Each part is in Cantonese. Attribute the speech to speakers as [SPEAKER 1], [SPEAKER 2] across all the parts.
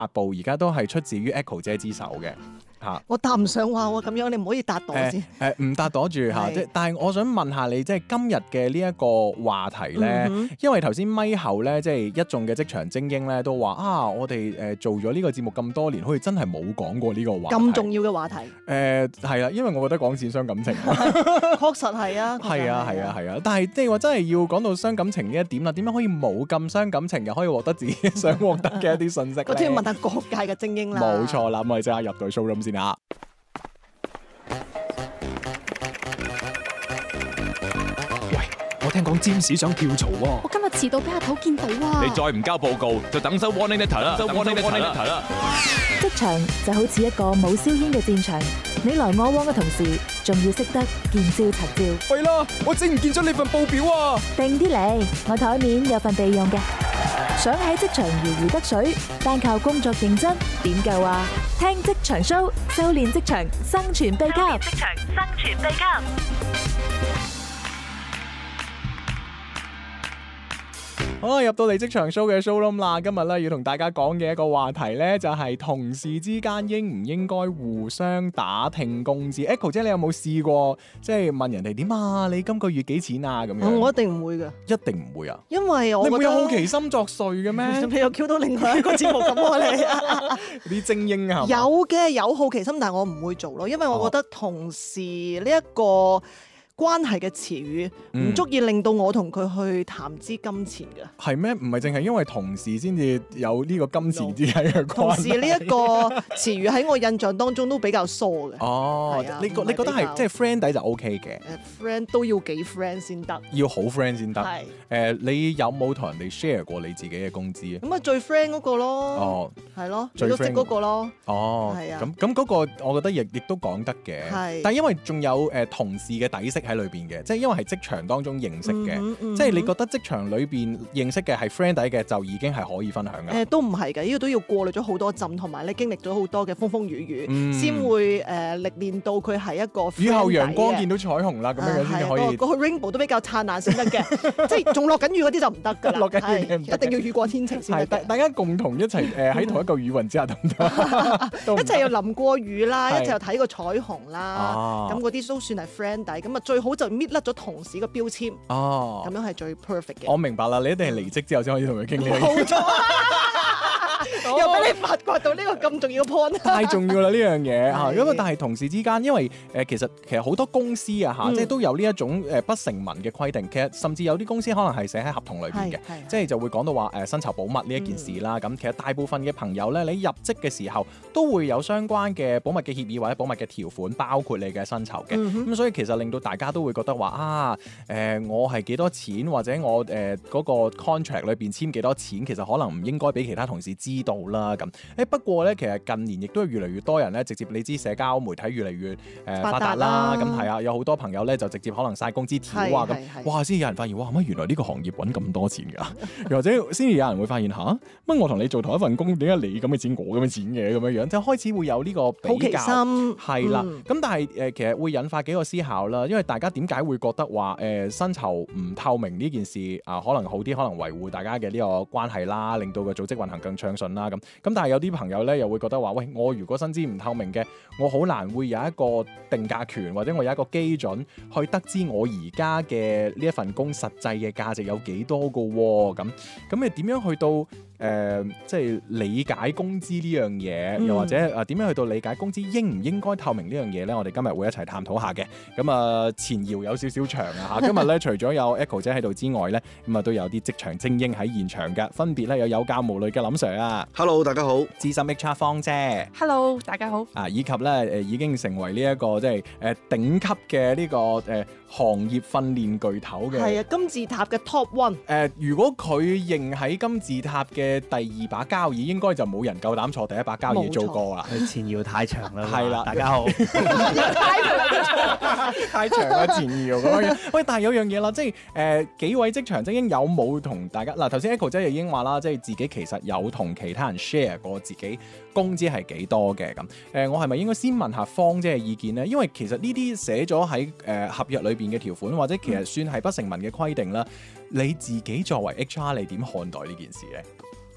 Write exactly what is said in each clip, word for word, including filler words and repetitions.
[SPEAKER 1] 發布而家都係出自於 Echo 姐之手嘅。嚇！
[SPEAKER 2] 我答唔上話喎，咁樣你唔可以答到先。
[SPEAKER 1] 誒唔答到住嚇，即但係我想問下你，即係今日嘅呢一個話題咧，嗯、因為頭先咪後咧，即係一眾嘅職場精英咧都話啊，我哋誒做咗呢個節目咁多年，好似真係冇講過呢個話題。咁
[SPEAKER 2] 重要嘅話題。
[SPEAKER 1] 誒係啦，因為我覺得講錢傷感情。
[SPEAKER 2] 確實係啊。
[SPEAKER 1] 係啊係啊係啊，但係即係話真係要講到傷感情呢一點啦，點樣可以冇咁傷感情，又可以獲得自己想獲得嘅一啲信息咧？
[SPEAKER 2] 我都要問下各界嘅精英啦。
[SPEAKER 1] 冇錯啦，咁我哋即刻入到 showroom 先嚇。
[SPEAKER 3] 我聽講占士想跳槽喎，
[SPEAKER 4] 我今日遲到俾阿頭見到啊！
[SPEAKER 3] 你再唔交報告，就等收 warning letter 啦，收 warning letter 啦。
[SPEAKER 5] 職場就好似一個冇硝煙嘅戰場，你來我往嘅同時，仲要識得見招拆招。
[SPEAKER 3] 喂啦，我整唔見咗你份報表啊！
[SPEAKER 5] 定啲嚟，我台面有份備用嘅。想喺職場如魚得水，單靠工作認真點夠啊？聽職場 show， 修煉職場生存秘笈。職場生存秘笈。
[SPEAKER 1] 好啦，入到嚟職場 show 嘅 showroom 啦，今日咧要同大家講嘅一個話題咧，就係同事之間應唔應該互相打聽工資？Echo 姐，你有冇試過即係問人哋點啊？你今個月幾錢啊？咁樣
[SPEAKER 2] 我一定唔會㗎，
[SPEAKER 1] 一定唔會啊！
[SPEAKER 2] 因為我覺得
[SPEAKER 1] 你會有好奇心作祟嘅咩？
[SPEAKER 2] 你又 Q 到另外一個節目咁喎你啊！
[SPEAKER 1] 啲精英啊，
[SPEAKER 2] 有嘅有好奇心，但係我唔會做咯，因為我覺得同事呢一個關係嘅詞語唔足以令到我同佢去談資金錢嘅。係咩？
[SPEAKER 1] 唔係淨係因為同事先至有呢個金錢之間嘅關係。
[SPEAKER 2] 同事呢一個詞語喺我印象當中都比較疏嘅。
[SPEAKER 1] 哦，啊、你覺你覺得係即係 friend 底就 OK 嘅。
[SPEAKER 2] 誒 friend 都要幾 friend 先得。
[SPEAKER 1] 要好 friend 先得。
[SPEAKER 2] 係。
[SPEAKER 1] 誒，你有冇同人哋 share 過你自己嘅工資啊？
[SPEAKER 2] 咁啊，最 friend 嗰個咯。哦。係咯。最 friend 嗰個咯。
[SPEAKER 1] 哦。係啊。咁咁嗰個，我覺得亦亦都講得嘅。係。但係因為仲有誒同事嘅底色喺裏邊嘅，即係因為係職場當中認識嘅，嗯嗯、即係你覺得職場裏邊認識嘅係 friend 底嘅，就已經係可以分享嘅。誒、
[SPEAKER 2] 呃，都唔係嘅，呢個都要過濾咗好多浸，同埋你經歷咗好多嘅風風雨雨，先、嗯、會誒、呃、歷練到佢係一個 friend 底嘅。雨後陽光見到彩虹啦，咁樣樣先可以。嗰、啊那個 rainbow 都比較燦爛先得嘅，即係仲落緊雨嗰啲就唔得㗎啦。落緊雨唔得，一定要雨過天晴先得。
[SPEAKER 1] 大大家共同一齊誒喺同一個雨雲之下得唔得？
[SPEAKER 2] 一齊又淋過雨啦，一齊又睇過彩虹啦，咁嗰啲都算係 friend 底。咁啊最好就搣甩咗同事個標籤，哦，咁樣係最 perfect 嘅。
[SPEAKER 1] 我明白啦，你一定係離職之後先可以同佢傾呢樣嘢。
[SPEAKER 2] 冇錯。又俾你發掘到呢個咁重要嘅 point，
[SPEAKER 1] 太重要啦呢樣嘢嚇。咁啊，但係同事之間，因為誒其實其實好多公司啊嚇，嗯、即係都有呢一種誒不成文嘅規定。其實甚至有啲公司可能係寫喺合同裏邊嘅，即係就會講到話誒薪酬保密呢一件事啦。咁、嗯、其實大部分嘅朋友咧，你入職嘅時候都會有相關嘅保密嘅協議或者保密嘅條款，包括你嘅薪酬嘅。咁、嗯、哼所以其實令到大家都會覺得話啊誒、呃，我係幾多錢或者我誒嗰、呃那個 contract 裏邊簽幾多錢，其實可能唔應該俾其他同事知道啦。咁誒不過咧，其實近年亦都越嚟越多人咧，直接你知社交媒體越嚟越誒、呃、發達啦。咁係啊，有好多朋友咧就直接可能晒工資條啊咁，哇！先有人發現哇乜原來呢個行業揾咁多錢㗎，又或者先至有人會發現吓，乜我同你做同一份工，點解你咁嘅錢我咁嘅錢嘅咁樣樣，即係開始會有呢個比較
[SPEAKER 2] 心
[SPEAKER 1] 係啦。咁、嗯、但係誒、呃、其實會引發幾個思考啦，因為大家點解會覺得話誒薪酬唔透明呢件事啊、呃、可能好啲，可能維護大家嘅呢個關係啦，令到個組織運行更暢順啦咁。咁但係有啲朋友咧又會覺得話喂，我如果薪資唔透明嘅，我好難會有一個定價權，或者我有一個基準去得知我而家嘅呢一份工實際嘅價值有幾多個喎。咁咁你點樣去到誒、呃、即係理解工資呢樣嘢，嗯、又或者誒點樣去到理解工資應唔應該透明呢樣嘢咧？我哋今日會一齊探討下嘅。咁啊前搖有少少長啊嚇，今日咧除咗有 Echo 姐喺度之外咧，咁啊都有啲職場精英喺現場嘅，分別咧有有教無類嘅林 Sir 啊
[SPEAKER 6] ，Hello 大家好，
[SPEAKER 1] 資深 H R 方姐
[SPEAKER 4] ，Hello 大家好，
[SPEAKER 1] 啊以及咧誒已經成為呢、這、一個即係誒頂級嘅呢、這個誒、呃、行業訓練巨頭嘅，
[SPEAKER 2] 係啊金字塔嘅 Top One。誒、
[SPEAKER 1] 呃、如果佢認喺金字塔嘅第二把交椅，應該就冇人夠膽坐第一把交椅做過啦。
[SPEAKER 6] 佢前搖太長啦，
[SPEAKER 1] 係啦，
[SPEAKER 6] 大家好，
[SPEAKER 1] 太長啦前搖咁樣。喂，但係有樣嘢啦，即係誒、呃、幾位職場精英有冇同大家嗱？頭先 Echo 姐已經話啦，即係自己其實有同其他人 share 過自己工資係幾多嘅咁。誒、呃，我係咪應該先問下方姐嘅意見呢？因為其實呢啲寫咗喺誒合約裏邊嘅條款，或者其實算係不成文嘅規定啦。嗯、你自己作為 H R， 你點看待呢件事呢？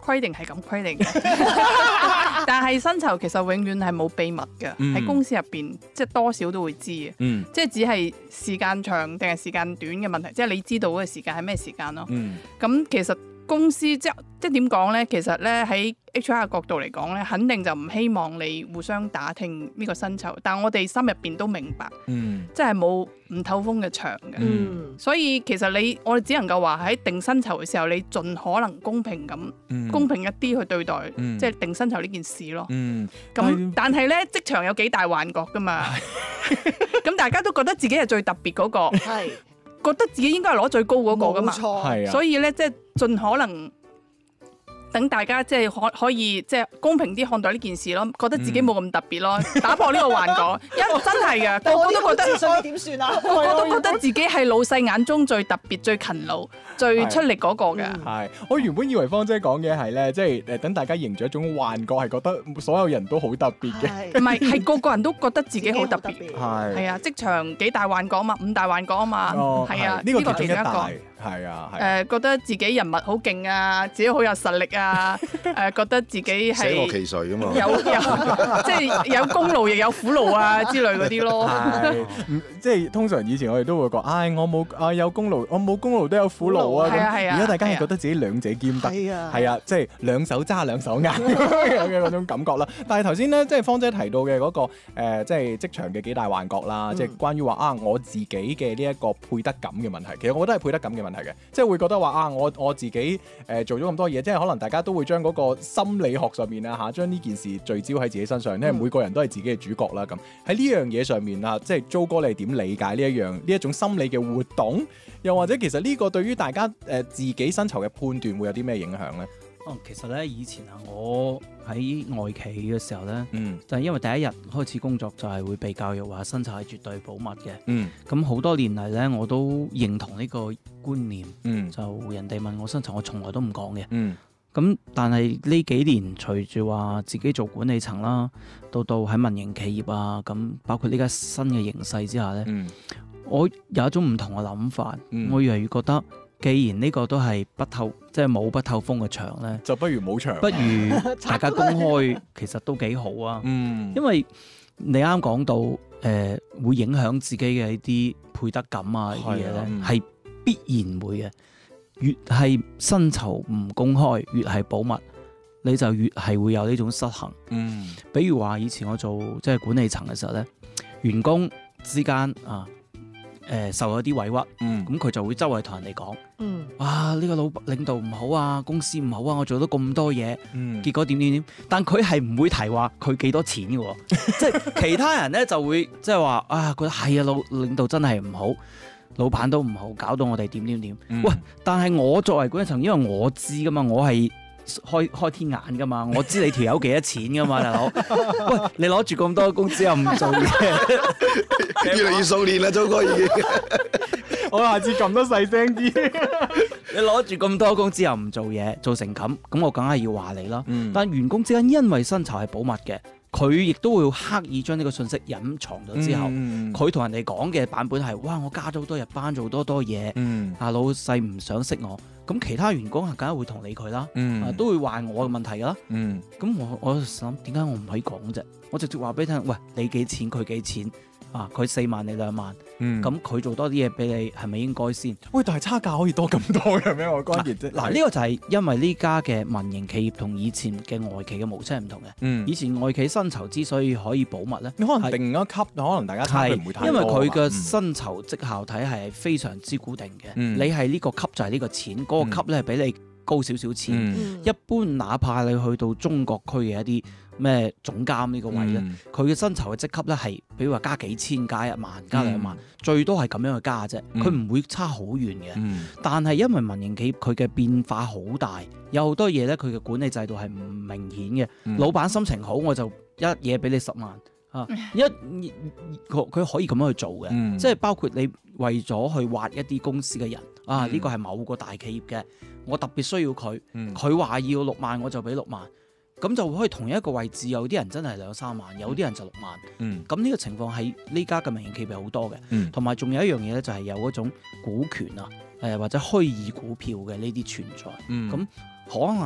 [SPEAKER 4] 規定係咁規定嘅，但係薪酬其實永遠係冇秘密嘅，喺、嗯、公司入邊即係多少都會知嘅，嗯、即係只係時間長定係時間短嘅問題，即係你知道嗰個時間係咩時間咯。咁、嗯、其實公司即即點講咧？其實咧喺 H R 嘅角度嚟講咧，肯定就唔希望你互相打聽呢個薪酬，但我哋心入邊都明白，嗯、即係冇唔透風嘅牆嘅。嗯、所以其實你我哋只能夠話喺定薪酬嘅時候，你盡可能公平咁，嗯、公平一啲去對待，嗯、即係定薪酬呢件事咯。咁、嗯、但係咧，職場有幾大幻覺噶嘛？咁大家都覺得自己係最特別嗰、嗰個。覺得自己應該係攞最高嗰個噶嘛，冇錯，所以咧即係盡可能等大家即係可可以即係公平啲看待呢件事咯，覺得自己冇咁特別咯，嗯、打破呢個幻覺，因真係嘅，個個都覺得自己點算啊？個個都覺得自己係老細眼中最特別、最勤勞、最出力嗰個嘅。
[SPEAKER 1] 係，我原本以為芳姐講嘅係咧，即係誒等大家營造一種幻覺，係覺得所有人都好特別嘅。
[SPEAKER 4] 唔係，係個個人都覺得自己好特別。
[SPEAKER 1] 係
[SPEAKER 4] 係啊，職場幾大幻覺啊嘛，五大幻覺啊嘛，係、哦、啊，呢、
[SPEAKER 1] 呢個
[SPEAKER 4] 其中一個。
[SPEAKER 1] 係啊，誒、
[SPEAKER 4] 呃、覺得自己人物好勁啊，自己好有實力啊，誒、呃、覺得自己係
[SPEAKER 6] 捨我其誰㗎嘛，
[SPEAKER 4] 有有即係有功勞亦有苦勞啊之類嗰啲咯。
[SPEAKER 1] 係，即係通常以前我哋都會講，唉、哎，我冇啊有功勞，我冇功勞都有苦勞啊。係啊係啊。而家大家係覺得自己兩者兼得，係啊，係啊，即係兩手揸兩手握嘅嗰種感覺啦。但係頭先咧，即係芳姐提到嘅嗰、那個、呃、即係職場嘅幾大幻覺啦，嗯、即係關於話啊我自己嘅呢一個配得感嘅問題。其實我覺得係配得感嘅問題。係嘅，即係會覺得話啊，我我自己誒、呃、做咗咁多嘢，即係可能大家都會將嗰個心理學上面啊嚇，將呢件事聚焦喺自己身上，因為每個人都係自己嘅主角啦。咁喺呢樣嘢上面啊，即係Jo哥你係點理解呢一樣呢一種心理嘅活動？又或者其實呢個對於大家誒、呃、自己薪酬嘅判斷會有啲咩影響咧？
[SPEAKER 7] 哦，其實咧以前啊，我喺外企嘅時候咧，
[SPEAKER 1] 嗯、
[SPEAKER 7] 就係因為第一日開始工作就係會被教育話薪酬係絕對保密嘅。
[SPEAKER 1] 嗯，
[SPEAKER 7] 咁好多年嚟咧，我都認同呢個觀念。
[SPEAKER 1] 嗯，
[SPEAKER 7] 就人哋問我薪酬，我從來都唔講嘅。
[SPEAKER 1] 嗯，
[SPEAKER 7] 咁但係呢幾年隨住話自己做管理層啦，到到喺民營企業啊，咁包括呢家新嘅形勢之下咧，
[SPEAKER 1] 嗯、
[SPEAKER 7] 我有一種唔同嘅諗法。
[SPEAKER 1] 嗯、
[SPEAKER 7] 我越嚟越覺得，既然呢個都係不透，即係冇不透風嘅牆咧，
[SPEAKER 1] 就不如冇牆，
[SPEAKER 7] 不如大家公開，其實都幾好啊。
[SPEAKER 1] 嗯，
[SPEAKER 7] 因為你啱講到誒、呃、會影響自己嘅一啲配得感啊呢啲嘢咧，係、嗯、必然會嘅。越係薪酬唔公開，越係保密，你就越係會有呢種失衡。
[SPEAKER 1] 嗯，比
[SPEAKER 7] 如話以前我做即係管理層嘅時候咧，員工之間啊。誒、呃、受咗啲委屈，咁佢、嗯、就會周圍同人哋講，
[SPEAKER 2] 嗯、
[SPEAKER 7] 哇呢、呢個老領導唔好啊，公司唔好啊，我做咗咁多嘢，
[SPEAKER 1] 嗯、
[SPEAKER 7] 結果點點點，但佢係唔會提話佢幾多錢嘅喎，即係其他人咧就會即係話啊覺得係啊，老領導真係唔好，老闆都唔好，搞到我哋點點點，嗯、喂！但係我作為管理層，因為我知噶嘛，我係開開天眼噶嘛，我知你條友幾多錢噶嘛，大佬，喂！你攞住咁多工資又唔做嘢。
[SPEAKER 6] 越嚟越熟練啦，周哥已經。
[SPEAKER 1] 我下次撳得細聲啲。
[SPEAKER 7] 你攞住咁多工資又唔做嘢，做成咁，咁我梗係要話你啦。
[SPEAKER 1] 嗯、
[SPEAKER 7] 但員工之間因為薪酬係保密嘅，佢亦都會刻意將呢個信息隱藏咗之後，佢同、嗯、人哋講嘅版本係：哇，我加咗好多日班，做多多嘢。
[SPEAKER 1] 嗯、
[SPEAKER 7] 啊，老細唔想識我，咁其他員工係梗係會同理佢啦。
[SPEAKER 1] 嗯
[SPEAKER 7] 啊、都會話我嘅問題噶啦。咁、
[SPEAKER 1] 嗯、
[SPEAKER 7] 我我諗點解我唔可以講啫？我直接話俾你聽，喂，你幾錢，佢幾錢。啊！佢四萬你兩萬，咁佢、嗯、做多啲嘢俾你，係咪應該先？
[SPEAKER 1] 喂，但係差價可以多咁多嘅咩？我關鍵啫。
[SPEAKER 7] 嗱，呢個就係因為呢家嘅民營企業同以前嘅外企嘅模式係唔同嘅。
[SPEAKER 1] 嗯、以
[SPEAKER 7] 前外企薪酬之所以可以保密咧，
[SPEAKER 1] 你可能定一級，是可能大家差距唔會太多。
[SPEAKER 7] 因為佢嘅薪酬績效體系係非常之固定嘅。嗯、你係呢個級就係呢個錢，嗰、嗰個級咧係比你高少少錢。嗯、一般哪怕你去到中國區嘅一啲咩總監呢個位咧，佢嘅薪酬嘅職級咧係，比如話加幾千、加一萬、加兩萬，嗯、最多係咁樣去加啫，佢唔、嗯、會差好遠嘅。嗯、但係因為民營企業佢嘅變化好大，有好多嘢咧，佢嘅管理制度係唔明顯嘅。嗯、老闆心情好，我就一嘢俾你十萬啊！一佢可以咁樣去做嘅，嗯、即係包括你為咗去挖一啲公司嘅人啊，呢個係某個大企業嘅，我特別需要佢，佢話、嗯、要六萬我就俾六萬。咁就可以同一個位置，有啲人真係兩三萬，有啲人就六萬。咁呢、嗯、個情況喺呢家嘅民營企業好多嘅，同埋仲有一樣嘢咧，就係有嗰種股權啊，誒或者虛擬股票嘅呢啲存在。咁、嗯、可能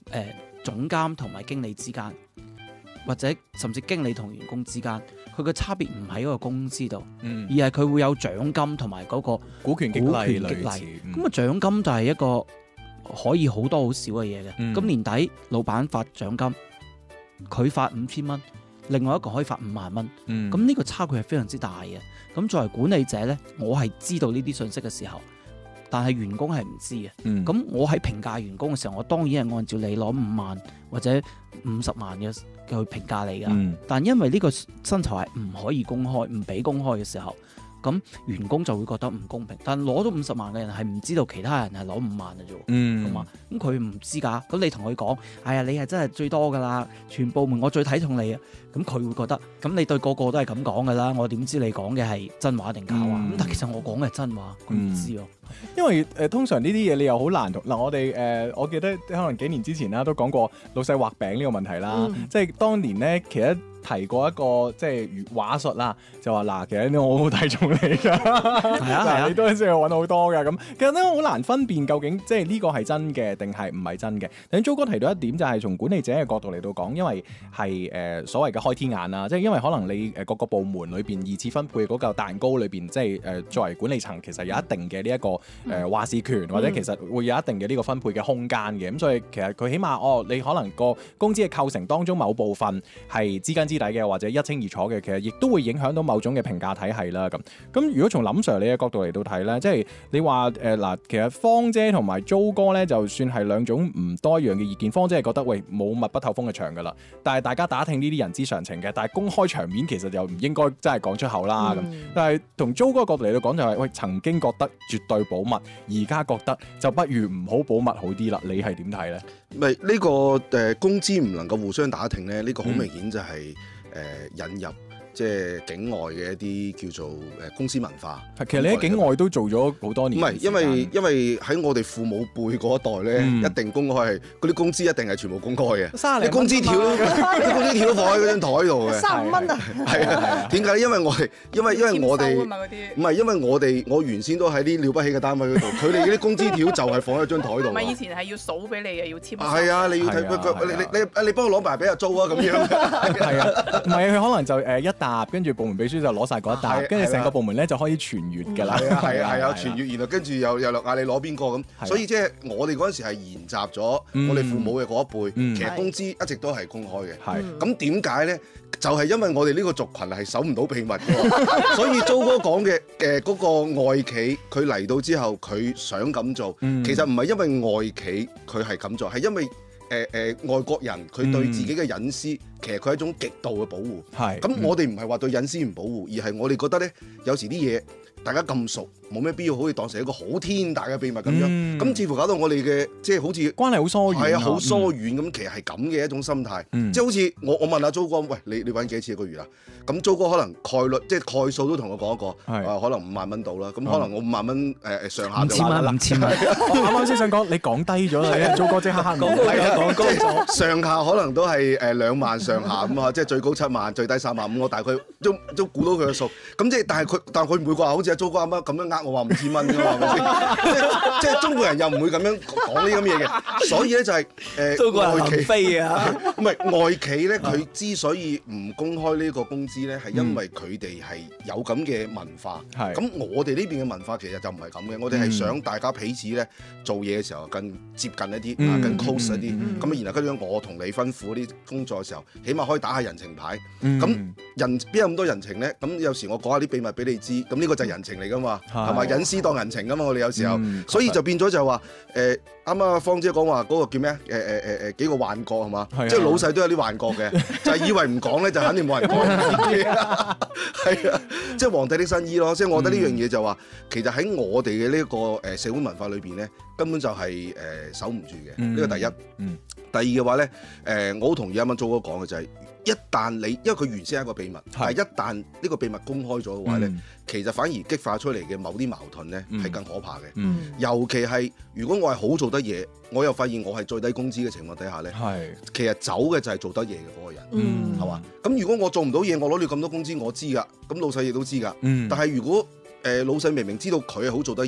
[SPEAKER 7] 誒總監同埋經理之間，或者甚至經理同員工之間，佢嘅差別唔喺嗰個工資度，嗯、而係佢會有獎金同埋嗰個
[SPEAKER 1] 股權激勵。
[SPEAKER 7] 咁啊、嗯、獎金就係一個可以好多好少嘅嘢嘅。咁、嗯、年底老闆發獎金，佢發五千蚊，另外一個可以發五萬蚊。咁呢、嗯、個差距係非常之大嘅。咁作為管理者呢，我係知道呢啲信息嘅時候，但係員工係唔知嘅。咁、嗯、我喺評價員工嘅時候，我當然係按照你攞五萬或者五十萬嘅去評價你㗎。嗯、但因為呢個薪酬係唔可以公開、唔俾公開嘅時候，咁員工就會覺得唔公平。但攞到五十萬嘅人係唔知道其他人係攞五萬嘅啫。嗯，咁啊，咁佢唔知㗎。咁你同佢講，哎呀，你係真係最多㗎啦，全部門我最睇重你啊。咁佢會覺得，咁你對個個都係咁講㗎啦。我點知你講嘅係真話定假話？咁、嗯、但其實我講嘅係真話，佢唔知咯。
[SPEAKER 1] 因為誒、呃、通常呢啲嘢你又好難同嗱、呃，我哋誒、呃、我記得可能幾年之前啦，都講過老細畫餅呢個問題啦。嗯、即係當年咧，其實提過一個即係話術啦，就話嗱，其實我好睇重你㗎，係啊係啊，你都先係揾好多㗎。咁其實咧好難分辨究竟即係呢個係真嘅定係唔係真嘅。頭先租哥提到一點就係從管理者嘅角度嚟到講，因為係誒、呃、所謂嘅開天眼啦，即係因為可能你誒各個部門裏邊二次分配嗰嚿蛋糕裏邊，即係誒、呃、作為管理層其實有一定嘅呢一個誒、呃、話事權，或者其實會有一定嘅呢個分配嘅空間嘅。咁所以其實佢起碼哦，你可能個工資嘅構成當中某部分係知根知底嘅，或者一清二楚嘅，其實亦都會影響到某種嘅評價體系啦。咁咁如果從林 Sir 你嘅角度嚟到睇咧，即係你話誒嗱，其實芳姐同埋租哥咧，就算係兩種唔多一樣嘅意見。芳姐係覺得喂冇密不透風嘅牆㗎啦，但係大家打聽呢啲人之常情嘅，但係公開場面其實就唔應該真係講出口啦。咁、嗯、但係同租哥角度嚟到講就係、是、喂，曾經覺得絕對保密，而家覺得就不如唔好保密好啲啦。你係點睇咧？
[SPEAKER 6] 唔係呢個誒、呃、工資唔能夠互相打聽咧，呢、這個好明顯就係、是、誒、呃、引入。即係境外嘅一啲叫做誒公司文化。
[SPEAKER 1] 其實你喺境外都做咗好多年。
[SPEAKER 6] 唔係，因為因為喺我哋父母輩嗰一代咧，嗯、一定公開係嗰啲工資一定係全部公開嘅。
[SPEAKER 1] 三
[SPEAKER 6] 你工資條，啲工資條都放喺嗰張台度嘅。
[SPEAKER 2] 三五蚊啊！
[SPEAKER 6] 係啊，點解？因為我係因為因為我哋唔係因為我哋我原先都喺啲了不起嘅單位嗰度，佢哋嗰啲工資條就係放喺張台度。
[SPEAKER 4] 唔係以前係要數俾你嘅，要簽。
[SPEAKER 6] 係啊，你要睇你你你你幫我攞埋俾阿租啊咁樣。
[SPEAKER 1] 係啊，唔係佢可能就誒一沓，跟住部門秘書就攞晒嗰一沓，跟住成個部門咧就可以傳閱㗎啦。
[SPEAKER 6] 係啊係啊係啊，傳閱，然後跟住又又嗌你攞邊個咁。所以即係我哋嗰陣時係沿襲咗我哋父母嘅嗰一輩，其實工資一直都係公開嘅。係咁點解咧？就係因為我哋呢個族群係守唔到秘密嘅，所以租哥講嘅誒嗰個外企佢嚟到之後佢想咁做，其實唔係因為外企佢係咁做，係因為誒誒、呃呃、外國人佢對自己嘅隱私，嗯、其實佢係一種極度嘅保護。係咁，我哋唔係話對隱私唔保護，而係我哋覺得咧，有時啲嘢大家咁熟，冇咩必要好似當成一個好天大嘅秘密咁樣。咁、嗯、似乎搞到我哋嘅即係好似
[SPEAKER 1] 關係好疏遠，
[SPEAKER 6] 係啊，好疏遠咁。嗯、其實係咁嘅一種心態，嗯、即係好似我我問阿租哥，喂，你你揾幾多錢一個月啊？咁租哥可能概率即係概數都同我講一個，是啊、可能五萬蚊到啦。咁可能我五萬蚊誒誒上下就
[SPEAKER 7] 五千蚊，五千蚊。
[SPEAKER 1] 啱啱先想講，你講低咗啦，租哥即刻講講高咗。
[SPEAKER 6] 上下可能都係誒兩萬上下咁啊，即係最高七萬，最低三萬五。我大概都都估到佢嘅數。咁即係但係佢但係佢唔會話好似阿租哥啱啱咁樣呃我話五千蚊㗎嘛，係咪先？即係即係中國人又唔會咁樣講呢啲咁嘢嘅。所以咧就係誒外企飛啊，唔係外企咧，佢之所以唔公開呢個工資咧，係因為佢哋係有咁嘅文化。係咁，我哋呢邊嘅文化其實就唔係咁嘅。我哋係想大家彼此咧做嘢嘅時候更接近一啲，啊更 close 一啲。咁啊，然後跟住我同你吩咐啲工作嘅時候，起碼可以打下人情牌。咁人邊有咁多人情咧？咁有時我講下啲秘密俾你知，咁呢個就係人情嚟㗎嘛，係咪隱私當人情㗎嘛？我哋有時候，所以就變咗就係話誒，啱啱阿芳姐講話嗰個叫咩啊？誒誒誒誒幾個幻覺係嘛？即係老細都有啲幻覺嘅，就係以為唔講咧就肯定冇人講。係啊，即係皇帝的新衣咯。即係我覺得呢樣嘢就話，其實喺我哋嘅呢個誒社會文化裏邊咧，根本就係誒守唔住嘅。呢個第一。第二嘅話咧，誒我好同意啱啱租哥講嘅就係，一旦你因為佢原先係一個秘密，但係一旦呢個秘密公開咗嘅話咧，其實反而激化出嚟嘅某啲矛盾咧係更可怕嘅。尤其係如果我係好做得嘢，我又發現我係最低工資嘅情況底下咧，其實走嘅就係做得嘢嘅嗰個人，係嘛？咁如果我做唔到嘢，我攞你咁多工資，我知㗎，咁老細亦都知㗎。但係如果誒老細明明知道佢係好做得嘢，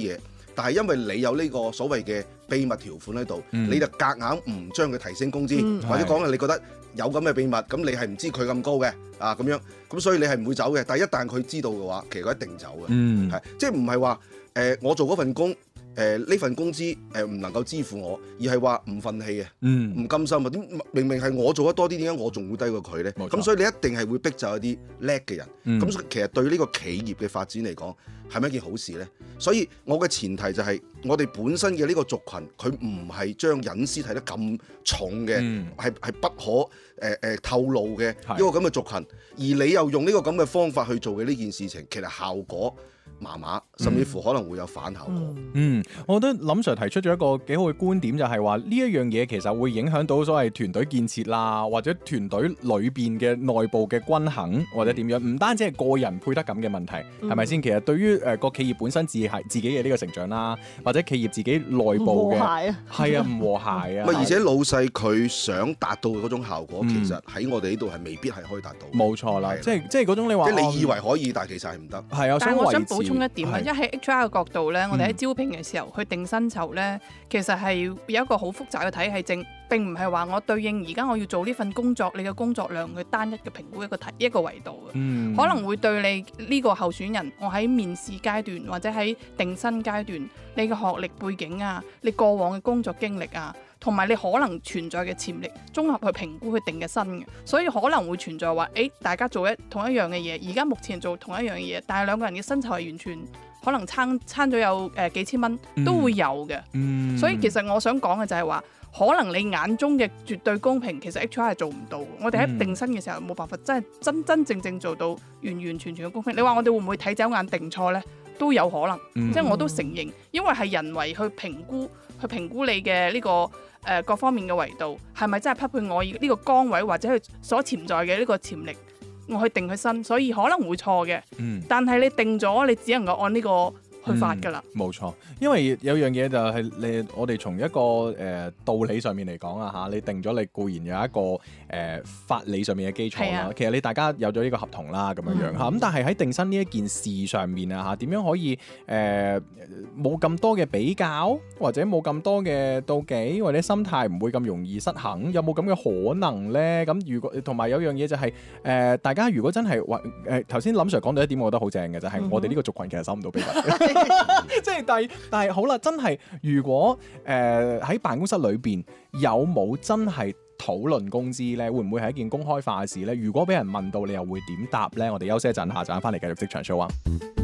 [SPEAKER 6] 但係因為你有呢個所謂嘅秘密條款喺度，嗯、你就夾硬唔將佢提升工資，嗯、或者講你覺得有咁嘅秘密，咁你係唔知佢咁高嘅啊咁樣，咁所以你係唔會走嘅。但係一旦佢知道嘅話，其實佢一定走嘅，係、嗯、即係唔係話誒我做嗰份工。誒呢、呃、份工資誒唔能夠支付我，而係話唔憤氣啊，唔、嗯、甘心啊，點明明係我做得多啲，點解我仲會低過佢咧？咁錯所以你一定係會逼走一啲叻嘅人。咁、嗯、所以其實對呢個企業嘅發展嚟講，係咪一件好事咧？所以我嘅前提就係、是、我哋本身嘅呢個族群，佢唔係將隱私睇得咁重嘅，係係、嗯、不可誒誒、呃、透露嘅一個咁嘅族群，而你又用呢個咁嘅方法去做嘅呢件事情，其實效果麻麻，甚至乎可能會有反效果。
[SPEAKER 1] 嗯，嗯，我覺得林 Sir 提出咗一個幾好嘅觀點，就係話呢一樣嘢其實會影響到所謂團隊建設啦，或者團隊裏邊嘅內部嘅均衡，或者點樣，唔單止係個人配得感嘅問題，係咪先？其實對於誒個企業本身自係自己嘅呢個成長啦，或者企業自己內部嘅係啊唔和諧啊，
[SPEAKER 6] 而且老細佢想達到嗰種效果，嗯、其實喺我哋呢度係未必係可以達到。
[SPEAKER 1] 冇錯啦，即係即係嗰種你話，
[SPEAKER 6] 即係你以為可以，但係其實係唔得。
[SPEAKER 1] 係啊，
[SPEAKER 4] 但係我想補充一點啊，
[SPEAKER 1] 係
[SPEAKER 4] 一喺 H R 嘅角度咧，我哋喺招聘嘅時候、嗯、去定薪酬咧，其實係有一個好複雜嘅體系正，並唔係話我對應而家我要做呢份工作，你嘅工作量去單一嘅評估一個題一個維度嘅，嗯、可能會對你呢個候選人，我喺面試階段或者喺定薪階段，你嘅學歷背景啊，你過往嘅工作經歷啊，同埋你可能存在嘅潛力，綜合去評估去定嘅薪嘅，所以可能會存在話，誒大家做一同一樣嘅嘢，而家目前做同一樣嘅嘢，但係兩個人嘅薪酬係完全可能差差咗有誒、呃、幾千蚊都會有嘅，嗯、所以其實我想講嘅就係話，可能你眼中嘅絕對公平，其實 H R 係做唔到。我哋喺定薪嘅時候冇辦法真係真真正正做到完完全全嘅公平。你話我哋會唔會睇走眼定錯呢？都有可能，嗯、即係我都承認，因為係人為去評估去評估你嘅呢、這個誒、呃、各方面嘅維度，係咪真係匹配我呢個崗位或者佢所潛在嘅呢個潛力，我去定佢薪，所以可能會錯嘅。嗯、但係你定咗，你只能夠按呢、這個去發㗎啦，
[SPEAKER 1] 冇、嗯、錯，因為有樣嘢就係你我哋從一個誒、呃、道理上面嚟講啊嚇，你定咗你固然有一個誒、呃、法理上面嘅基礎啦，啊、其實你大家有咗呢個合同啦咁樣樣嚇，咁、嗯、但係喺定薪呢一件事上面啊嚇，點樣可以誒冇咁多嘅比較，或者冇咁多嘅妒忌，或者心態唔會咁容易失衡，有冇咁嘅可能咧？咁如果同埋有樣嘢就係、是、誒、呃、大家如果真係話誒頭先林 Sir 講到一點，我覺得好正嘅就係、是、我哋呢個族群其實守唔到秘密。即係但係但係好啦，真係如果誒喺、呃、辦公室裏邊有冇真係討論工資咧，會唔會係一件公開化嘅事咧？如果俾人問到，你又會點答咧？我哋休息一陣，下陣翻嚟繼續職場 show 啊！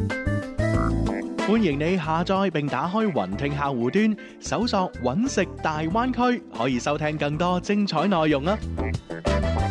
[SPEAKER 1] 歡迎你下載並打開雲聽客戶端，搜索揾食大灣區，可以收聽更多精彩內容啊！